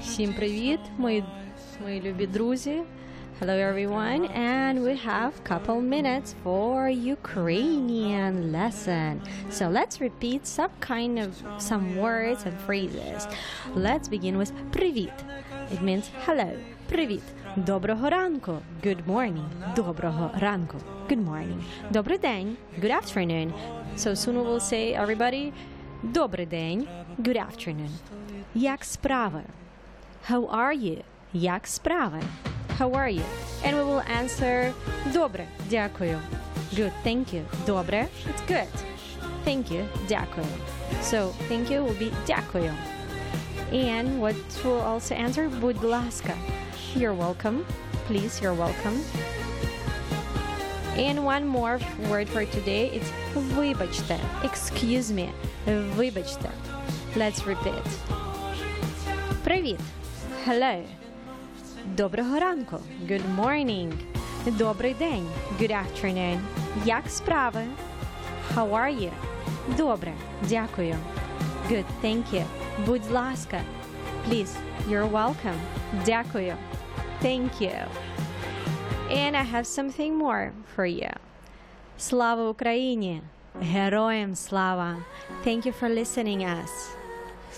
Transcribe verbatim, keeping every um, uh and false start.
Всім привіт, мої, мої любі друзі. Hello everyone, and we have couple minutes for Ukrainian lesson. So let's repeat some kind of some words and phrases. Let's begin with привіт. It means hello. Привіт. Доброго ранку. Good morning. Доброго ранку. Good morning. Добрий день. Good afternoon. So soon we will say everybody добрий день. Good afternoon. Як справи? How are you? Як справи? How are you? And we will answer добре, дякую. Good, thank you. Добре, it's good. Thank you, дякую. So, thank you will be дякую. And what we'll also answer, будь ласка. You're welcome. Please, you're welcome. And one more word for today, it's вибачте. Excuse me. Вибачте. Let's repeat. Привіт. Hello. Доброго ранку. Good morning. Добрий день. Good afternoon. Як справи? How are you? Добре. Дякую. Good. Thank you. Будь ласка. Please. You're welcome. Дякую. Thank you. And I have something more for you. Слава Україні! Героям слава! Thank you for listening us.